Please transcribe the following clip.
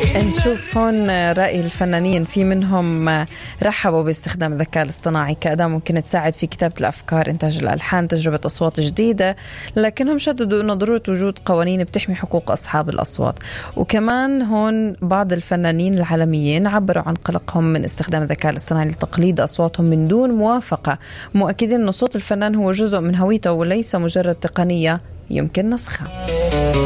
نشوف هون رأي الفنانين. في منهم رحبوا باستخدام الذكاء الاصطناعي كأداة ممكن تساعد في كتابة الأفكار، إنتاج الألحان، تجربة أصوات جديدة، لكنهم شددوا أن ضرورة وجود قوانين بتحمي حقوق أصحاب الأصوات. وكمان هون بعض الفنانين العالميين عبروا عن قلقهم من استخدام الذكاء الاصطناعي لتقليد أصواتهم من دون موافقة، مؤكدين أن صوت الفنان هو جزء من هويته وليس مجرد تقنية يمكن نسخها.